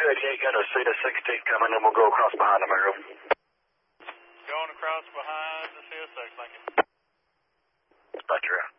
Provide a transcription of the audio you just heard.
288, got a Cedar 16 coming, and we'll go across behind them, Arrow. Going across behind the CSX, thank you. Roger.